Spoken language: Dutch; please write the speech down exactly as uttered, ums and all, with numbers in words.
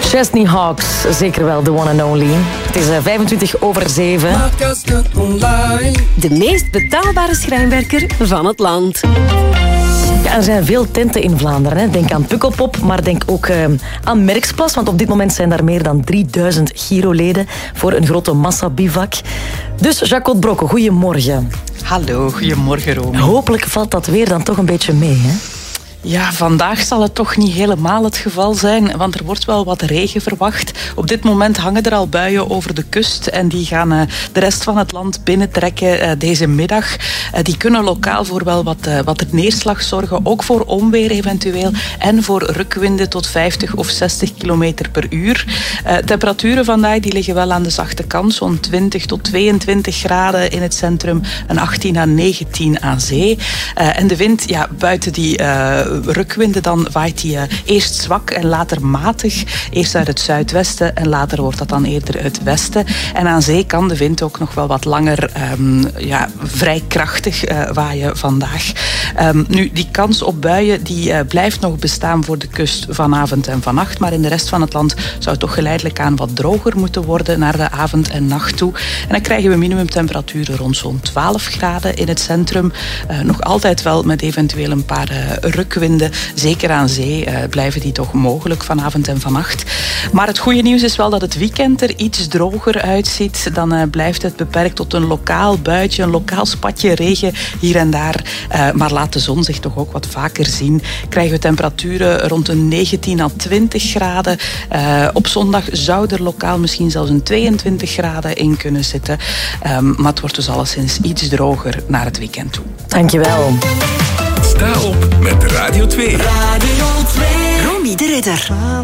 Chesney Hawks, zeker wel, the one and only. Het is vijfentwintig over zeven. De meest betaalbare schrijnwerker van het land. Ja, er zijn veel tenten in Vlaanderen. Hè. Denk aan Pukkelpop, maar denk ook uh, aan Merksplas. Want op dit moment zijn daar meer dan drieduizend Giro-leden voor een grote massa-bivak. Dus Jacques Brokke, goedemorgen. Hallo, goedemorgen Rome. Hopelijk valt dat weer dan toch een beetje mee, hè? Ja, vandaag zal het toch niet helemaal het geval zijn, want er wordt wel wat regen verwacht. Op dit moment hangen er al buien over de kust en die gaan uh, de rest van het land binnentrekken uh, deze middag. Uh, die kunnen lokaal voor wel wat, uh, wat neerslag zorgen, ook voor onweer eventueel en voor rukwinden tot vijftig of zestig kilometer per uur. Uh, temperaturen vandaag die liggen wel aan de zachte kant, zo'n twintig tot tweeëntwintig graden in het centrum en achttien à negentien aan zee. Uh, en de wind, ja, buiten die uh, rukwinden, dan waait die uh, eerst zwak en later matig. Eerst uit het zuidwesten en later wordt dat dan eerder uit het westen. En aan zee kan de wind ook nog wel wat langer um, ja, vrij krachtig uh, waaien vandaag. Um, nu, die kans op buien die uh, blijft nog bestaan voor de kust vanavond en vannacht, maar in de rest van het land zou het toch geleidelijk aan wat droger moeten worden naar de avond en nacht toe. En dan krijgen we minimumtemperaturen rond zo'n twaalf graden in het centrum. Uh, nog altijd wel met eventueel een paar uh, rukwinden. Zeker aan zee uh, blijven die toch mogelijk vanavond en vannacht. Maar het goede nieuws is wel dat het weekend er iets droger uitziet. Dan uh, blijft het beperkt tot een lokaal buitje, een lokaal spatje regen hier en daar. Uh, maar laat de zon zich toch ook wat vaker zien. Krijgen we temperaturen rond een negentien à twintig graden. Uh, op zondag zou er lokaal misschien zelfs een tweeëntwintig graden in kunnen zitten. Um, maar het wordt dus alleszins iets droger naar het weekend toe. Dankjewel. Sta op met Radio twee. Radio twee. Romy de Ridder.